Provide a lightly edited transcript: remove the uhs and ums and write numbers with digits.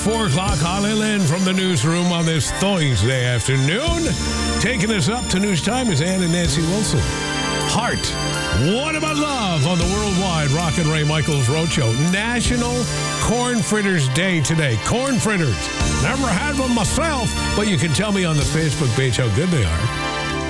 4 o'clock, Holly Lynn from the newsroom on this Thursday afternoon. Taking us up to news time is Ann and Nancy Wilson. Heart. What about love on the worldwide Rock and Ray Michaels Roadshow? National Corn Fritters Day today. Corn fritters. Never had one myself, but you can tell me on the Facebook page how good they are.